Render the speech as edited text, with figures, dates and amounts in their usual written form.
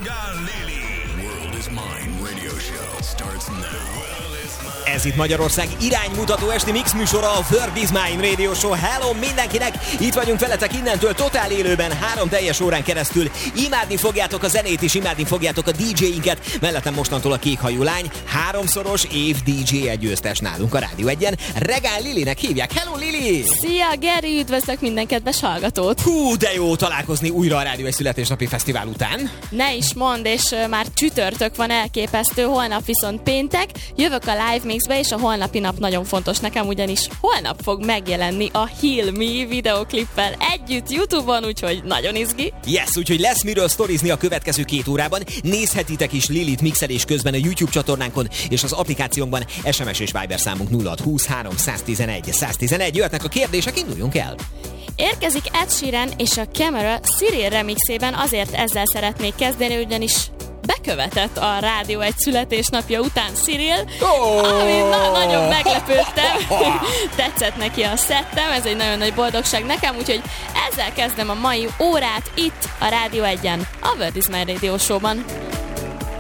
Reggán Lili. World is Mine Radio Show starts now. Ez itt Magyarország iránymutató esti mix műsora, a World is Mine Radio Show. Hello mindenkinek! Itt vagyunk veletek innentől totál élőben 3 teljes órán keresztül. Imádni fogjátok a zenét és imádni fogjátok a DJ-inket. Mellettem mostantól a kékhajú lány, 3-szoros év DJ győztes nálunk a Rádió 1-en. Reggán Lilinek hívják. Hello Lili! Szia Geri, üdvözlök minden kedves hallgatót! Hú, de jó találkozni újra a Rádió 1 születésnapi fesztivál után. Ne is mondd, és már csütörtök van, elképesztő, holnap viszont péntek. Jövök a Live Mixbe, és a holnapi nap nagyon fontos nekem, ugyanis holnap fog megjelenni a Heal Me videoklippel együtt YouTube-on, úgyhogy nagyon izgi. Yes, úgyhogy lesz miről sztorizni a következő 2 órában. Nézhetitek is Lilit mixelés közben a YouTube csatornánkon és az applikációnkban. SMS és Viber számunk 0620 311 111. Jöhetnek a kérdések, induljunk el! Érkezik Ed Sheeran és a Camera Cyril remixében, azért ezzel szeretnék kezdeni, ugyanis bekövetett a Rádió 1 születésnapja után Cyril, ami nagyon meglepődtem. Tetszett neki a szettem, ez egy nagyon nagy boldogság nekem, úgyhogy ezzel kezdem a mai órát itt a Rádió 1-en, a World is Mine Radio Show-ban.